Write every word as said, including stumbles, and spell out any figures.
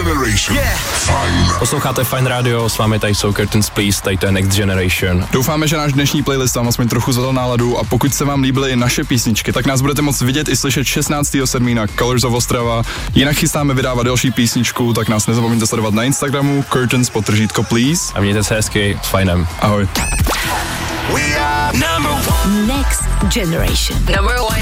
Generation. Yeah. Fajn. Posloucháte Fine Radio, s vámi tady jsou Curtains Please, tady to je Next Generation. Doufáme, že náš dnešní playlist vám aspoň trochu zadal náladu a pokud se vám líbily i naše písničky, tak nás budete moct vidět i slyšet šestnáctého sedmého na Colors of Ostrava. Jinak chystáme vydávat další písničku, tak nás nezapomeňte sledovat na Instagramu Curtains podtržítko Please. A mějte se hezky, s Fajnem. Ahoj. We are number one. Next Generation. Number one.